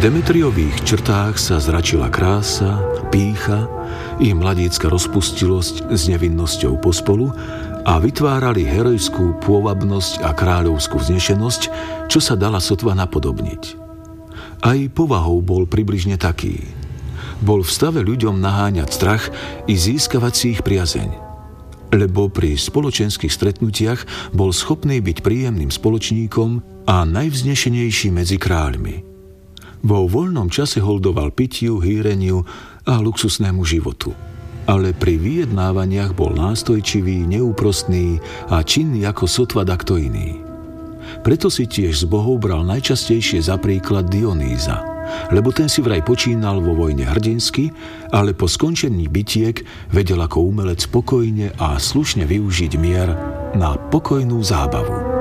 Demetriových črtách sa zračila krása, pýcha i mladícka rozpustilosť s nevinnosťou pospolu a vytvárali herojskú pôvabnosť a kráľovskú vznešenosť, čo sa dala sotva napodobniť. Aj povahou bol približne taký. Bol v stave ľuďom naháňať strach i získavať si ich priazeň. Lebo pri spoločenských stretnutiach bol schopný byť príjemným spoločníkom a najvznešenejší medzi kráľmi. Vo voľnom čase holdoval pitiu, hýreniu a luxusnému životu. Ale pri vyjednávaniach bol nástojčivý, neúprostný a činný ako sotva dakto iný. Preto si tiež z bohov bral najčastejšie za príklad Dionýza, lebo ten si vraj počínal vo vojne hrdinsky, ale po skončení bitiek vedel ako umelec pokojne a slušne využiť mier na pokojnú zábavu.